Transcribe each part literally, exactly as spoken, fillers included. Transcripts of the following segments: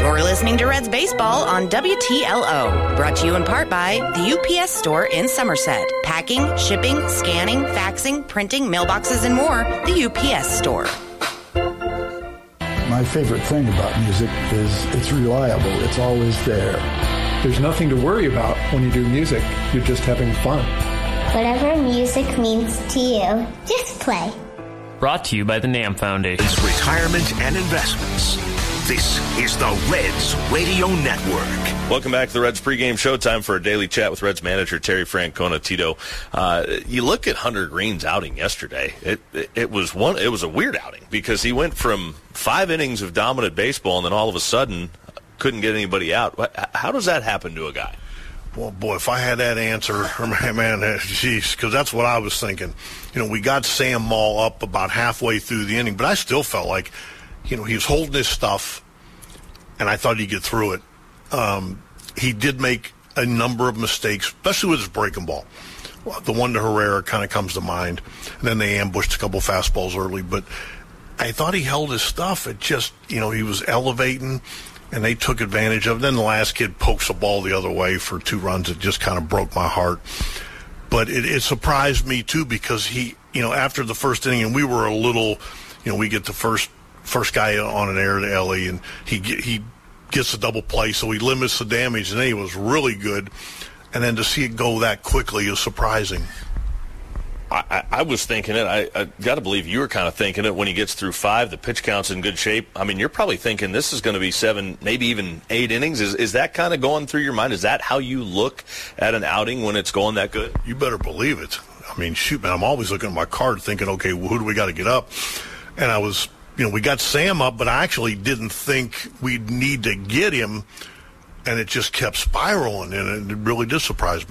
You're listening to Reds Baseball on W T L O. Brought to you in part by the U P S Store in Somerset. Packing, shipping, scanning, faxing, printing, mailboxes, and more. The U P S Store. My favorite thing about music is it's reliable. It's always there. There's nothing to worry about when you do music. You're just having fun. Whatever music means to you, just play. Brought to you by the NAM Foundation. It's retirement and investments. This is the Reds Radio Network. Welcome back to the Reds pregame showtime for a daily chat with Reds manager Terry Francona. Tito, uh, you look at Hunter Green's outing yesterday. It, it it was one. It was a weird outing because he went from five innings of dominant baseball and then all of a sudden couldn't get anybody out. How does that happen to a guy? Well, boy, if I had that answer, man, geez, because that's what I was thinking. You know, we got Sam Maul up about halfway through the inning, but I still felt like, you know, he was holding his stuff, and I thought he'd get through it. Um, he did make a number of mistakes, especially with his breaking ball. The one to Herrera kind of comes to mind. And then they ambushed a couple fastballs early, but I thought he held his stuff. It just, you know, he was elevating, and they took advantage of it. Then the last kid pokes the ball the other way for two runs. It just kind of broke my heart. But it, it surprised me, too, because he, you know, after the first inning, and we were a little, you know, we get the first first guy on an air to Ellie, and he he gets a double play, so he limits the damage, and then he was really good. And then to see it go that quickly is surprising. I, I, I was thinking it. I, I got to believe you were kind of thinking it when he gets through five. The pitch count's in good shape. I mean, you're probably thinking this is going to be seven, maybe even eight innings. Is is that kind of going through your mind? Is that how you look at an outing when it's going that good? You better believe it. I mean, shoot, man, I'm always looking at my card thinking, okay, well, who do we got to get up? And I was, you know, we got Sam up, but I actually didn't think we'd need to get him, and it just kept spiraling, and it really did surprise me.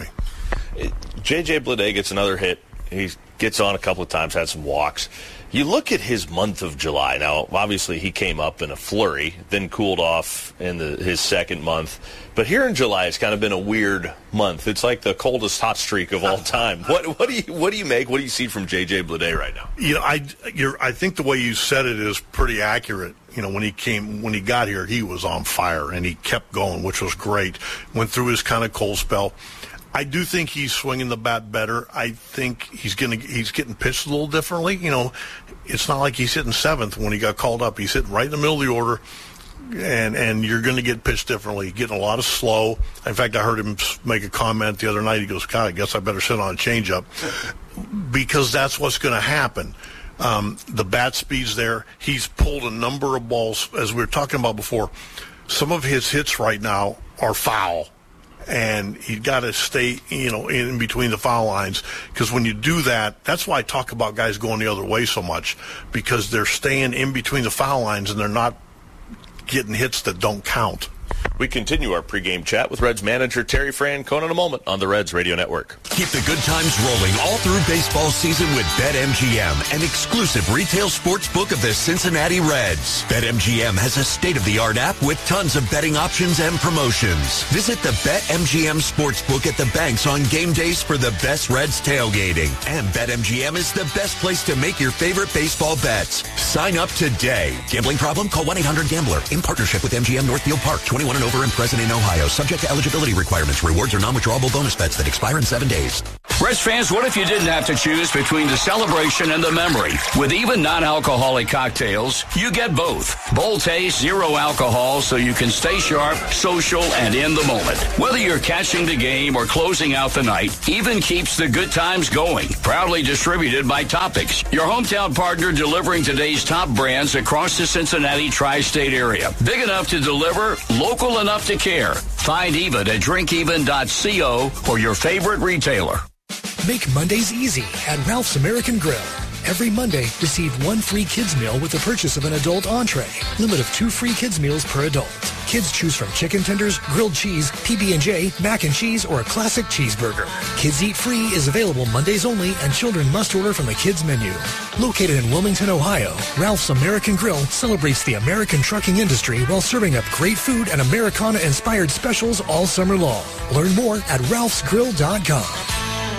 J J Bleday gets another hit. He gets on a couple of times, had some walks. You look at his month of July. Now, obviously, he came up in a flurry, then cooled off in the, his second month. But here in July, it's kind of been a weird month. It's like the coldest hot streak of all time. What, what do you what do you make? What do you see from J J Bleday right now? You know, I you're, I think the way you said it is pretty accurate. You know, when he came, when he got here, he was on fire, and he kept going, which was great. Went through his kind of cold spell. I do think he's swinging the bat better. I think he's getting he's getting pitched a little differently. You know, it's not like he's hitting seventh when he got called up. He's hitting right in the middle of the order, and and you're going to get pitched differently. Getting a lot of slow. In fact, I heard him make a comment the other night. He goes, God, I guess I better sit on a changeup, because that's what's going to happen. Um, the bat speed's there. He's pulled a number of balls, as we were talking about before. Some of his hits right now are foul. And you got to stay, you know, in between the foul lines, because when you do that, that's why I talk about guys going the other way so much, because they're staying in between the foul lines and they're not getting hits that don't count. We continue our pregame chat with Reds manager Terry Francona in a moment on the Reds Radio Network. Keep the good times rolling all through baseball season with BetMGM, an exclusive retail sports book of the Cincinnati Reds. BetMGM has a state-of-the-art app with tons of betting options and promotions. Visit the BetMGM Sportsbook at the banks on game days for the best Reds tailgating. And BetMGM is the best place to make your favorite baseball bets. Sign up today. Gambling problem? Call one eight hundred gambler. In partnership with M G M Northfield Park. twenty-one and over and present in Ohio. Subject to eligibility requirements. Rewards are non-withdrawable bonus bets that expire in seven days. Reds fans, what if you didn't have to choose between the celebration and the memory? With even non-alcoholic cocktails, you get both. Bold taste, zero alcohol, so you can stay sharp, social, and in the moment. Whether you're catching the game or closing out the night, Even keeps the good times going. Proudly distributed by Topics, your hometown partner delivering today's top brands across the Cincinnati tri-state area. Big enough to deliver, local enough to care. Find Even at drink even dot co or your favorite retailer. Make Mondays easy at Ralph's American Grill. Every Monday, receive one free kids meal with the purchase of an adult entree. Limit of two free kids meals per adult. Kids choose from chicken tenders, grilled cheese, P B and J, mac and cheese, or a classic cheeseburger. Kids Eat Free is available Mondays only, and children must order from the kids menu. Located in Wilmington, Ohio, Ralph's American Grill celebrates the American trucking industry while serving up great food and Americana-inspired specials all summer long. Learn more at ralphs grill dot com.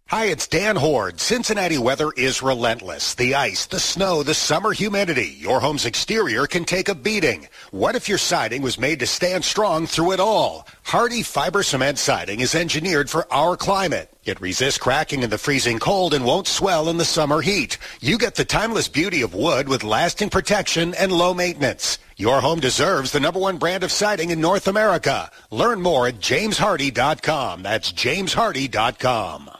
Hi, it's Dan Horde. Cincinnati weather is relentless. The ice, the snow, the summer humidity. Your home's exterior can take a beating. What if your siding was made to stand strong through it all? Hardy Fiber Cement Siding is engineered for our climate. It resists cracking in the freezing cold and won't swell in the summer heat. You get the timeless beauty of wood with lasting protection and low maintenance. Your home deserves the number one brand of siding in North America. Learn more at james hardy dot com. That's james hardy dot com.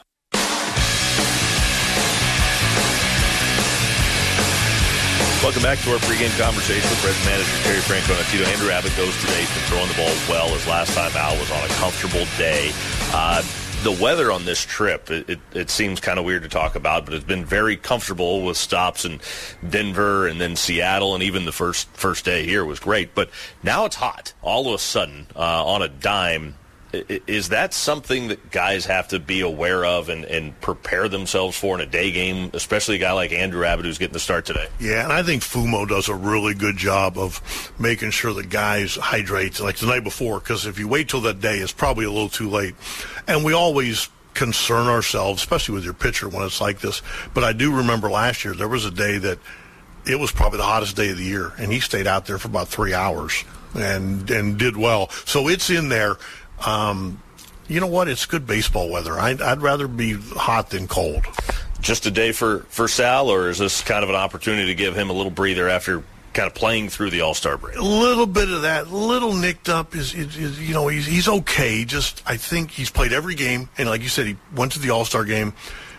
Welcome back to our pregame conversation with Reds manager Terry Francona. Tito Andrew Abbott goes today. He's been throwing the ball well. His last time out was on a comfortable day. Uh, the weather on this trip, it, it, it seems kind of weird to talk about, but it's been very comfortable with stops in Denver and then Seattle, and even the first first day here was great. But now it's hot all of a sudden uh, on a dime. Is that something that guys have to be aware of and, and prepare themselves for in a day game, especially a guy like Andrew Abbott who's getting the start today? Yeah, and I think Fumo does a really good job of making sure that guys hydrate like the night before, because if you wait till that day, it's probably a little too late. And we always concern ourselves, especially with your pitcher when it's like this. But I do remember last year there was a day that it was probably the hottest day of the year, and he stayed out there for about three hours and and did well. So it's in there. Um, you know what? It's good baseball weather. I'd, I'd rather be hot than cold. Just a day for, for Sal, or is this kind of an opportunity to give him a little breather after kind of playing through the All-Star break? A little bit of that. A little nicked up. Is, is, is you know, he's, he's okay. Just I think he's played every game, and like you said, he went to the All-Star game.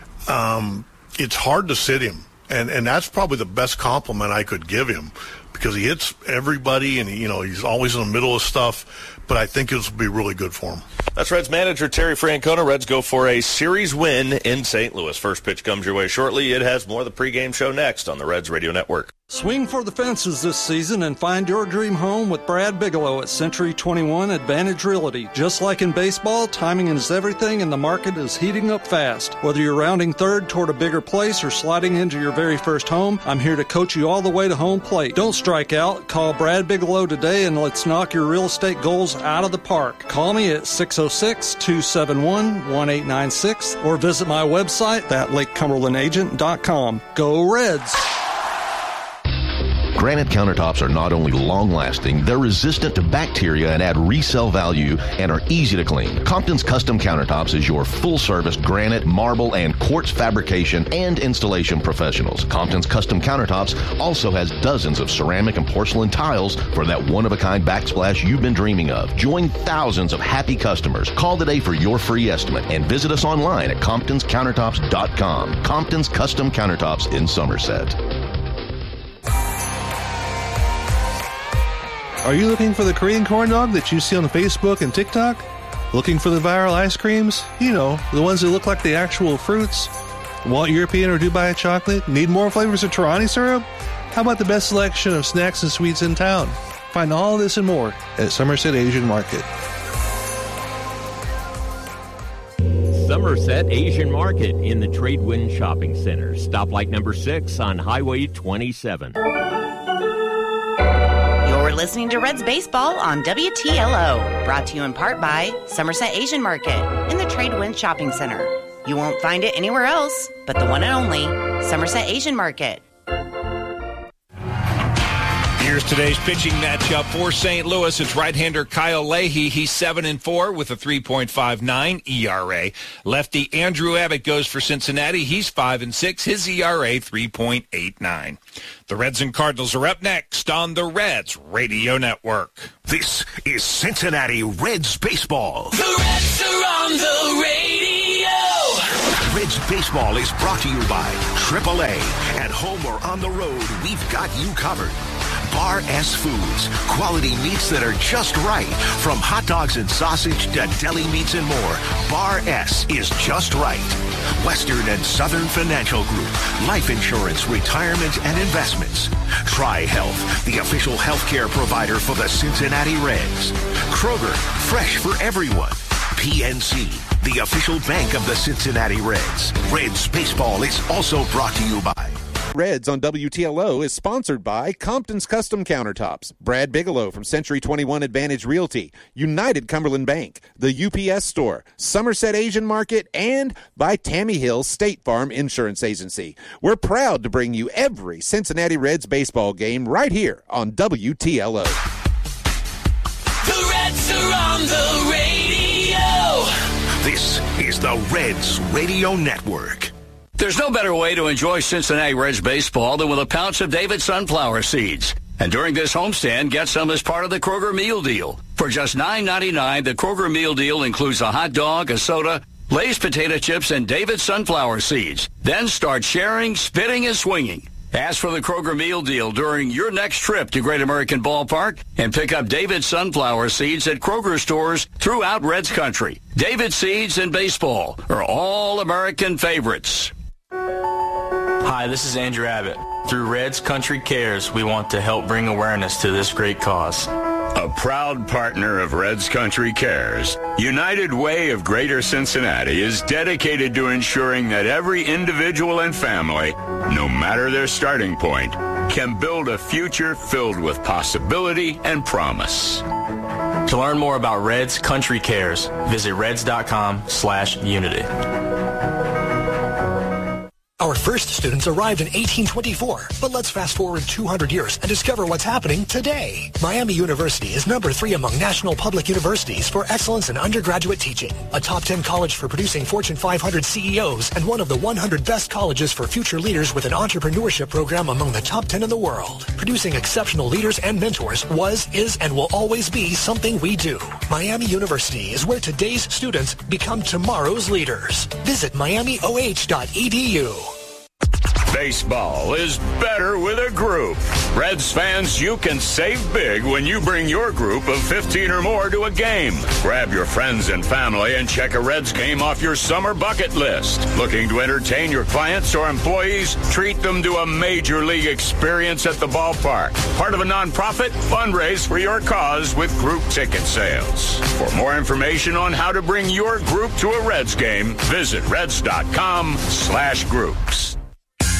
Um, it's hard to sit him, and, and that's probably the best compliment I could give him, because he hits everybody, and he, you know, he's always in the middle of stuff. But I think it'll be really good for him. That's Reds manager Terry Francona. Reds go for a series win in Saint Louis. First pitch comes your way shortly. It has more of the pregame show next on the Reds Radio Network. Swing for the fences this season and find your dream home with Brad Bigelow at Century twenty-one Advantage Realty. Just like in baseball, timing is everything and the market is heating up fast. Whether you're rounding third toward a bigger place or sliding into your very first home, I'm here to coach you all the way to home plate. Don't strike out. Call Brad Bigelow today and let's knock your real estate goals out of the park. Call me at six oh six, two seven one, one eight nine six or visit my website at lake cumberland agent dot com. Go Reds! Granite countertops are not only long-lasting, they're resistant to bacteria and add resale value and are easy to clean. Compton's Custom Countertops is your full-service granite, marble, and quartz fabrication and installation professionals. Compton's Custom Countertops also has dozens of ceramic and porcelain tiles for that one-of-a-kind backsplash you've been dreaming of. Join thousands of happy customers. Call today for your free estimate and visit us online at comptons countertops dot com. Compton's Custom Countertops in Somerset. Are you looking for the Korean corn dog that you see on Facebook and TikTok? Looking for the viral ice creams? You know, the ones that look like the actual fruits? Want European or Dubai chocolate? Need more flavors of Torani syrup? How about the best selection of snacks and sweets in town? Find all this and more at Somerset Asian Market. Somerset Asian Market in the Tradewind Shopping Center. Stoplight number six on Highway twenty-seven. You're listening to Reds Baseball on W T L O, brought to you in part by Somerset Asian Market in the Tradewind Shopping Center. You won't find it anywhere else but the one and only Somerset Asian Market. Here's today's pitching matchup for Saint Louis. It's right-hander Kyle Leahy. He's seven and four with a three point five nine E R A. Lefty Andrew Abbott goes for Cincinnati. He's five and six. His E R A three point eight nine. The Reds and Cardinals are up next on the Reds Radio Network. This is Cincinnati Reds baseball. The Reds are on the radio. Reds baseball is brought to you by triple A. At home or on the road, we've got you covered. Bar S Foods, quality meats that are just right. From hot dogs and sausage to deli meats and more, Bar S is just right. Western and Southern Financial Group, life insurance, retirement, and investments. Tri-Health, the official healthcare provider for the Cincinnati Reds. Kroger, fresh for everyone. P N C, the official bank of the Cincinnati Reds. Reds baseball is also brought to you by Reds on W T L O is sponsored by Compton's Custom Countertops, Brad Bigelow from Century twenty-one Advantage Realty, United Cumberland Bank, the U P S Store, Somerset Asian Market, and by Tammy Hill State Farm Insurance Agency. We're proud to bring you every Cincinnati Reds baseball game right here on W T L O. The Reds are on the radio. This is the Reds Radio Network. There's no better way to enjoy Cincinnati Reds baseball than with a pouch of David sunflower seeds. And during this homestand, get some as part of the Kroger Meal Deal. For just nine ninety-nine, the Kroger Meal Deal includes a hot dog, a soda, Lay's potato chips, and David sunflower seeds. Then start sharing, spitting, and swinging. Ask for the Kroger Meal Deal during your next trip to Great American Ballpark and pick up David sunflower seeds at Kroger stores throughout Reds country. David seeds and baseball are all American favorites. Hi, this is Andrew Abbott. Through Reds Country Cares, we want to help bring awareness to this great cause. A proud partner of Reds Country Cares, United Way of Greater Cincinnati is dedicated to ensuring that every individual and family, no matter their starting point, can build a future filled with possibility and promise. To learn more about Reds Country Cares, visit reds.com slash unity. Our first students arrived in eighteen twenty-four, but let's fast forward two hundred years and discover what's happening today. Miami University is number three among national public universities for excellence in undergraduate teaching, a top ten college for producing Fortune five hundred C E Os, and one of the one hundred best colleges for future leaders with an entrepreneurship program among the top ten in the world. Producing exceptional leaders and mentors was, is, and will always be something we do. Miami University is where today's students become tomorrow's leaders. Visit miami o h dot e d u. Baseball is better with a group. Reds fans, you can save big when you bring your group of fifteen or more to a game. Grab your friends and family and check a Reds game off your summer bucket list. Looking to entertain your clients or employees? Treat them to a major league experience at the ballpark. Part of a nonprofit? Fundraise for your cause with group ticket sales. For more information on how to bring your group to a Reds game, visit reds.com slash groups.